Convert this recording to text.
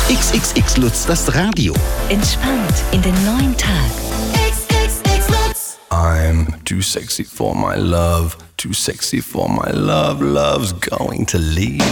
XXX Lutz, das Radio. Entspannt in den neuen Tag. I'm too sexy for my love, too sexy for my love, love's going to leave.